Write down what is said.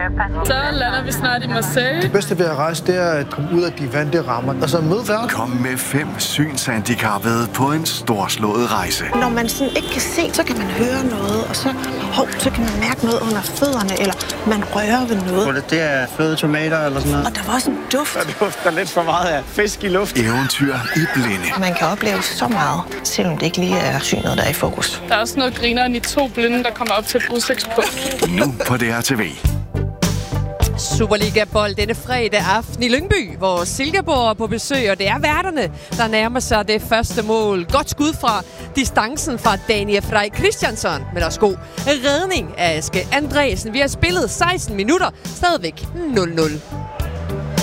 Så lander vi snart i Marseille. Det bedste ved at rejse, det er at komme ud af de vante rammer, og så møde verden. Kom med 5 synshandicappede på en storslået rejse. Når man sådan ikke kan se, så kan man høre noget, og så kan man mærke noget under fødderne, eller man rører ved noget. Det er fløde tomater eller sådan noget. Og der var også en duft. Der dufter lidt for meget af fisk i luft. Eventyr i blinde. Man kan opleve så meget, selvom det ikke lige er synet, der er i fokus. Der er også noget grineren i 2 blinde, der kommer op til et udsigtspunkt. Nu på DRTV. Superliga-bold denne fredag aften i Lyngby, hvor Silkeborg er på besøg, og det er værterne, der nærmer sig det første mål. Godt skud fra distancen fra Daniel Frey Christiansson, men også god redning af Aske Andresen. Vi har spillet 16 minutter, stadigvæk 0-0.